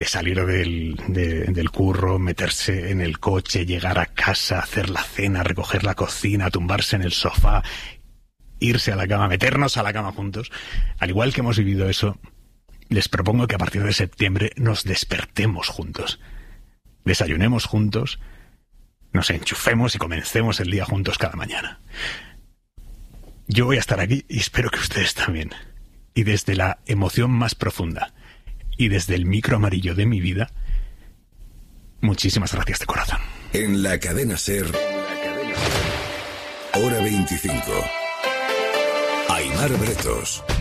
salir del curro, meterse en el coche, llegar a casa, hacer la cena, recoger la cocina, tumbarse en el sofá, irse a la cama, meternos a la cama juntos. Al igual que hemos vivido eso, les propongo que a partir de septiembre nos despertemos juntos, desayunemos juntos, nos enchufemos y comencemos el día juntos cada mañana. Yo voy a estar aquí y espero que ustedes también. Y desde la emoción más profunda y desde el micro amarillo de mi vida, muchísimas gracias de corazón. En la cadena SER, hora 25. Aimar Bretos.